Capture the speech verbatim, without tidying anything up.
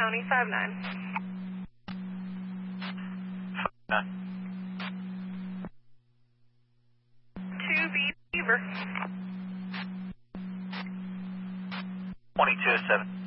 County, five nine. Nine. two Beaver. twenty-two oh seven.